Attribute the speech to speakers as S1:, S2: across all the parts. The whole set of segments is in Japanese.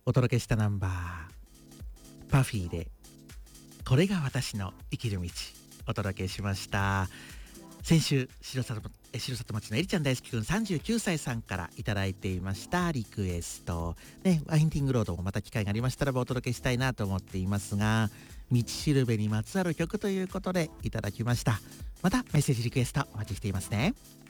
S1: お届けしたナンバーパフィーでこれが私の生きる道お届けしました。先週城里町のエリちゃん大好きくん39歳さんからいただいていましたリクエストね、ワインディングロードもまた機会がありましたらばお届けしたいなと思っていますが、道しるべにまつわる曲ということでいただきました。またメッセージリクエストお待ちしていますね。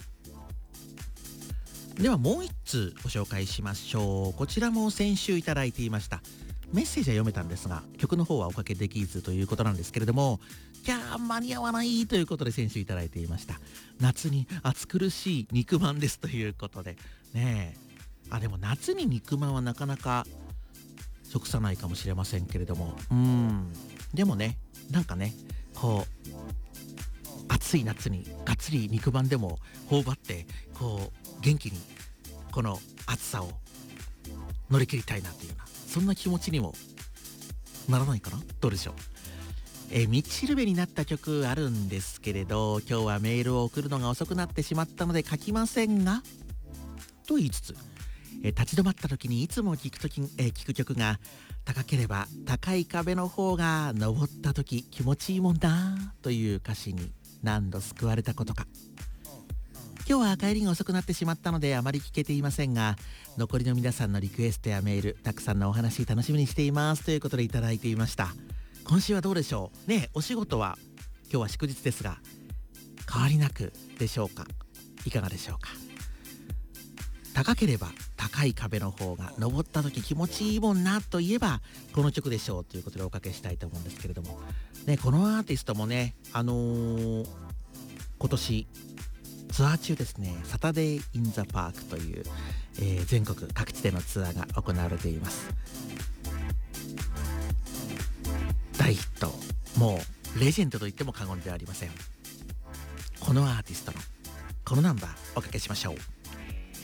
S1: ではもう一通ご紹介しましょう。こちらも先週いただいていました。メッセージは読めたんですが曲の方はおかけできずということなんですけれども、間に合わないということで先週いただいていました。夏に暑苦しい肉まんですということでねえ、でも夏に肉まんはなかなか食さないかもしれませんけれども、でもね、なんかね、こう暑い夏にがっつり肉まんでも頬張ってこう元気にこの暑さを乗り切りたいなっていうような、そんな気持ちにもならないかな。どうでしょう。道しるべになった曲あるんですけれど、今日はメールを送るのが遅くなってしまったので書きませんがと言いつつ、立ち止まった時にいつも聴く曲が高ければ高い壁の方が登った時気持ちいいもんだという歌詞に何度救われたことか。今日は帰りが遅くなってしまったのであまり聞けていませんが、残りの皆さんのリクエストやメール、たくさんのお話楽しみにしていますということでいただいていました。今週はどうでしょうね。お仕事は今日は祝日ですが変わりなくでしょうか。いかがでしょうか。高ければ高い壁の方が登った時気持ちいいもんなといえばこの曲でしょうということでおかけしたいと思うんですけれどもね、このアーティストもね、今年ツアー中ですね。サタデーインザパークという、全国各地でのツアーが行われています。大ヒット、もうレジェンドと言っても過言ではありません。このアーティストのこのナンバーおかけしましょう。